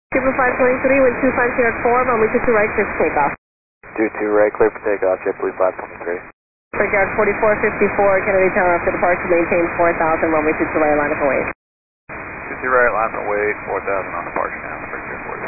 Super 523, wind 250 at 4, runway 22 right, clear for takeoff. 22 right, clear for takeoff, JetBlue 523. Brickyard 4454, Kennedy Tower after departure, maintain 4,000, runway 22 right, line up and wait. 22 right, line up and wait, 4,000 on departure now, Brickyard.